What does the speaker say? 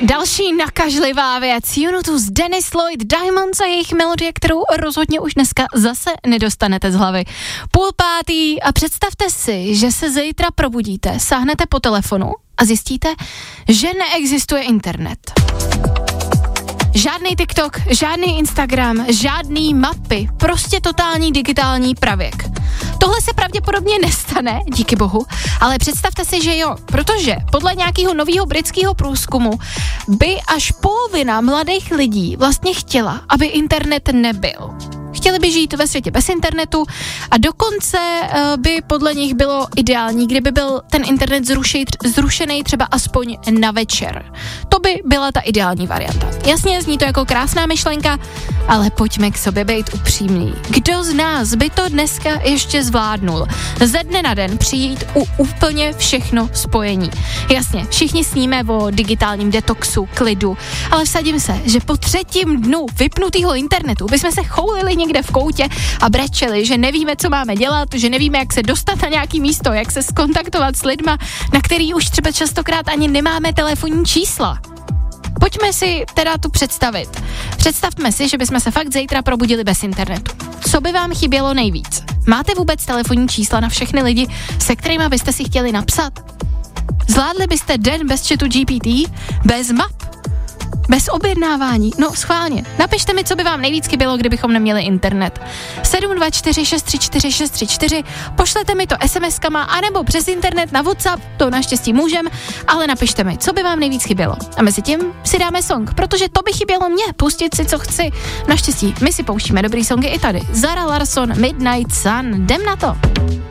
Další nakažlivá věc. U2 Dennis Lloyd Diamonds a jejich melodie, kterou rozhodně už dneska zase nedostanete z hlavy. 4:30 a představte si, že se zítra probudíte, sáhnete po telefonu a zjistíte, že neexistuje internet. Žádný TikTok, žádný Instagram, žádný mapy, prostě totální digitální pravěk. Tohle se pravděpodobně nestane, díky bohu, ale představte si, že jo, protože podle nějakého nového britského průzkumu by až polovina mladých lidí vlastně chtěla, aby internet nebyl. Chtěli by žít ve světě bez internetu a dokonce by podle nich bylo ideální, kdyby byl ten internet zrušený třeba aspoň na večer. To by byla ta ideální varianta. Jasně, zní to jako krásná myšlenka, ale pojďme k sobě být upřímný. Kdo z nás by to dneska ještě zvládnul? Ze dne na den přijít u úplně všechno spojení. Jasně, všichni sníme o digitálním detoxu, klidu, ale vsadím se, že po 3. dnu vypnutého internetu bychom se choulili někde v koutě a brečeli, že nevíme, co máme dělat, že nevíme, jak se dostat na nějaký místo, jak se skontaktovat s lidma, na který už třeba častokrát ani nemáme telefonní čísla. Pojďme si teda tu představit. Představme si, že bychom se fakt zítra probudili bez internetu. Co by vám chybělo nejvíc? Máte vůbec telefonní čísla na všechny lidi, se kterými byste si chtěli napsat? Zvládli byste den bez chatu GPT, bez map, bez objednávání? No schválně. Napište mi, co by vám nejvíc chybělo, kdybychom neměli internet. 724 634 634, pošlete mi to SMS-kama anebo přes internet na WhatsApp, to naštěstí můžem, ale napište mi, co by vám nejvíc chybělo. A mezi tím si dáme song, protože to by chybělo mně, pustit si, co chci. Naštěstí, my si pouštíme dobrý songy i tady. Zara Larsson, Midnight Sun, jdem na to.